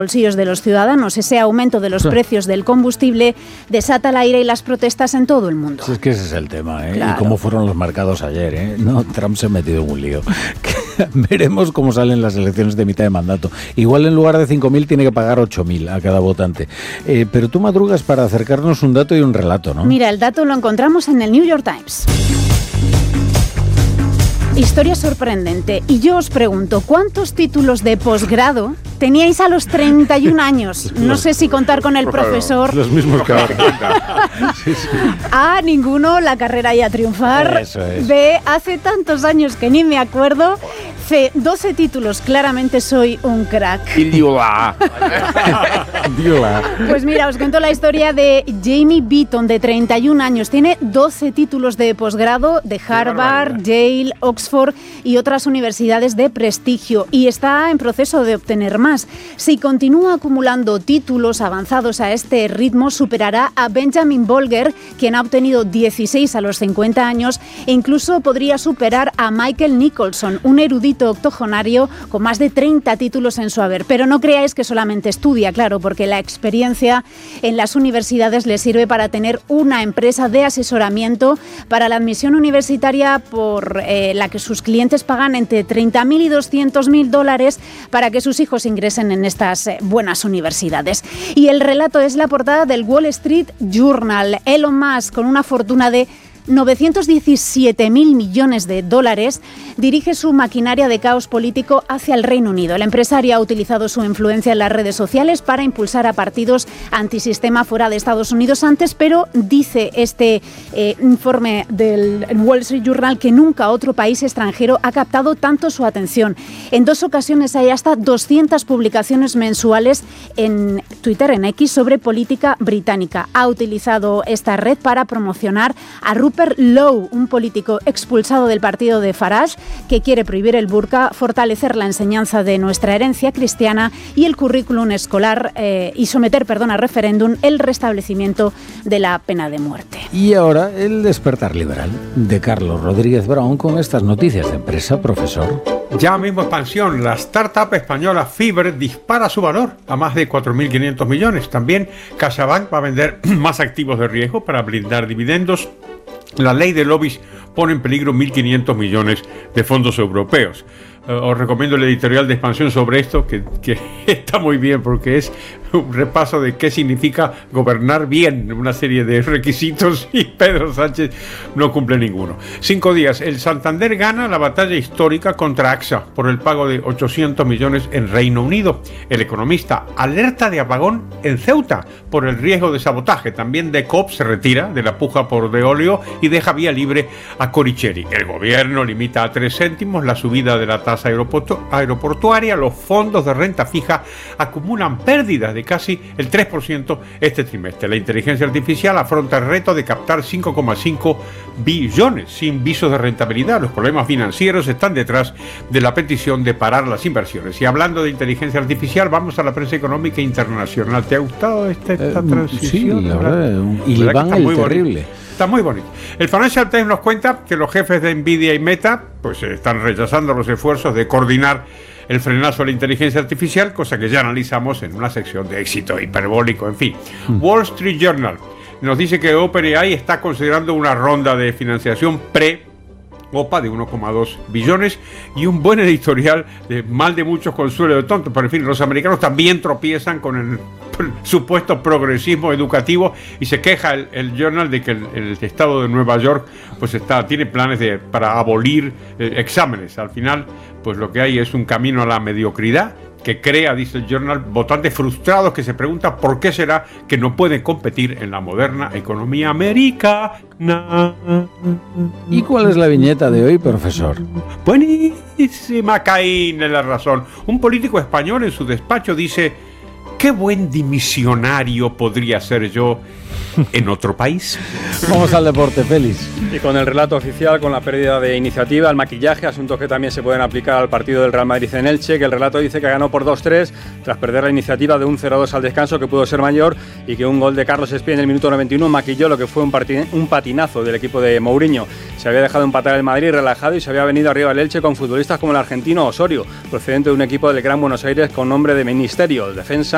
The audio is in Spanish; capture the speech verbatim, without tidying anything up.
bolsillos de los ciudadanos. Ese aumento de los precios del combustible desata el aire y las protestas en todo el mundo. Es que ese es el tema, ¿eh? Claro. Y cómo fueron los mercados ayer, ¿eh? No, Trump se ha metido en un lío. Veremos cómo salen las elecciones de mitad de mandato. Igual en lugar de cinco mil tiene que pagar ocho mil a cada votante. Eh, pero tú madrugas para acercarnos un dato y un relato, ¿no? Mira, el dato lo encontramos en el New York Times. Historia sorprendente. Y yo os pregunto, ¿cuántos títulos de posgrado teníais a los treinta y un años? No sé si contar con el profesor. Los mismos que ahora. Sí, sí. A, ninguno, la carrera y a triunfar. Eso es. B, hace tantos años que ni me acuerdo. C, doce títulos, claramente soy un crack. Indiola. Indiola. Pues mira, os cuento la historia de Jamie Beaton, de treinta y un años. Tiene doce títulos de posgrado de Harvard, Yale, Oxford y otras universidades de prestigio, y está en proceso de obtener más. Si continúa acumulando títulos avanzados a este ritmo, superará a Benjamin Bolger, quien ha obtenido dieciséis a los cincuenta años, e incluso podría superar a Michael Nicholson, un erudito octogenario con más de treinta títulos en su haber. Pero no creáis que solamente estudia, claro, porque la experiencia en las universidades le sirve para tener una empresa de asesoramiento para la admisión universitaria, por eh, la que sus clientes pagan entre treinta mil y doscientos mil dólares para que sus hijos ingresen en estas eh, buenas universidades. Y el relato es la portada del Wall Street Journal. Elon Musk, con una fortuna de novecientos diecisiete mil millones de dólares, dirige su maquinaria de caos político hacia el Reino Unido. El empresario ha utilizado su influencia en las redes sociales para impulsar a partidos antisistema fuera de Estados Unidos antes, pero dice este eh, informe del Wall Street Journal que nunca otro país extranjero ha captado tanto su atención. En dos ocasiones hay hasta doscientas publicaciones mensuales en Twitter, en X, sobre política británica. Ha utilizado esta red para promocionar a Rupert Lowe, un político expulsado del partido de Farage, que quiere prohibir el burka, fortalecer la enseñanza de nuestra herencia cristiana y el currículum escolar eh, y someter, perdón, a referéndum el restablecimiento de la pena de muerte. Y ahora el despertar liberal de Carlos Rodríguez Brown con estas noticias de empresa, profesor. Ya mismo expansión, la startup española Fiverr dispara su valor a más de cuatro mil quinientos millones. También CaixaBank va a vender más activos de riesgo para blindar dividendos. La ley de lobbies pone en peligro mil quinientos millones de fondos europeos. Uh, os recomiendo el editorial de Expansión sobre esto, que, que está muy bien, porque es un repaso de qué significa gobernar bien, una serie de requisitos, y Pedro Sánchez no cumple ninguno. Cinco días, el Santander gana la batalla histórica contra AXA por el pago de ochocientos millones en Reino Unido. El Economista alerta de apagón en Ceuta por el riesgo de sabotaje. También De Coop se retira de la puja por Veolia y deja vía libre a Coricheri. El gobierno limita a tres céntimos la subida de la tasa aeroportu- aeroportuaria. Los fondos de renta fija acumulan pérdidas de casi el tres por ciento este trimestre. La inteligencia artificial afronta el reto de captar cinco coma cinco billones sin visos de rentabilidad. Los problemas financieros están detrás de la petición de parar las inversiones. Y hablando de inteligencia artificial, vamos a la prensa económica internacional. ¿Te ha gustado esta, esta Eh, transición? sí, la verdad, y ¿Verdad Iván que está el muy terrible. bonito? Está muy bonito. El Financial Times nos cuenta que los jefes de Nvidia y Meta pues están rechazando los esfuerzos de coordinar el frenazo a la inteligencia artificial, cosa que ya analizamos en una sección de éxito hiperbólico, en fin. Mm. Wall Street Journal nos dice que OpenAI está considerando una ronda de financiación pre O P A de uno coma dos billones y un buen editorial de mal de muchos consuelo de tontos. Pero en fin, los americanos también tropiezan con el supuesto progresismo educativo y se queja el, el Journal de que el, el estado de Nueva York pues está tiene planes de para abolir eh, exámenes. Al final, pues lo que hay es un camino a la mediocridad que crea, dice el Journal, votantes frustrados que se preguntan por qué será que no pueden competir en la moderna economía americana. ¿Y cuál es la viñeta de hoy, profesor? Buenísima, Caín en la razón. Un político español en su despacho dice: qué buen dimisionario podría ser yo en otro país. Vamos al deporte, Félix. Y con el relato oficial, con la pérdida de iniciativa, el maquillaje, asuntos que también se pueden aplicar al partido del Real Madrid en Elche, que el relato dice que ganó por dos tres tras perder la iniciativa de un cero dos al descanso, que pudo ser mayor, y que un gol de Carlos Espí en el minuto noventa y uno maquilló lo que fue un, patin- un patinazo del equipo de Mourinho. Se había dejado empatar el Madrid relajado y se había venido arriba el Elche con futbolistas como el argentino Osorio, procedente de un equipo del Gran Buenos Aires con nombre de Ministerio, defensa